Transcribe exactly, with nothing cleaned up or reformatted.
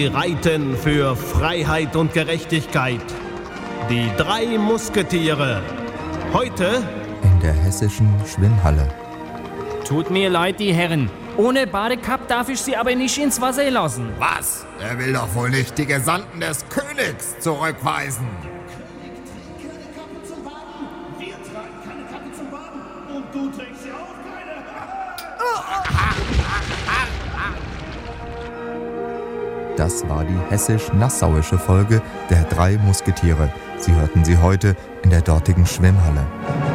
Sie reiten für Freiheit und Gerechtigkeit. Die drei Musketiere. Heute in der hessischen Schwimmhalle. Tut mir leid, die Herren. Ohne Badekapp darf ich Sie aber nicht ins Wasser lassen. Was? Er will doch wohl nicht die Gesandten des Königs zurückweisen. Wir tragen keine Kappe zum Baden und du trägst sie auch keine. Das war die hessisch-nassauische Folge der drei Musketiere. Sie hörten sie heute in der dortigen Schwimmhalle.